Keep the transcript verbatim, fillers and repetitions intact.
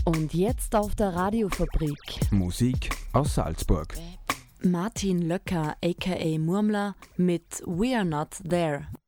Und jetzt auf der Radiofabrik Musik aus Salzburg. Martin Löcker aka Murmler mit We Are Not There.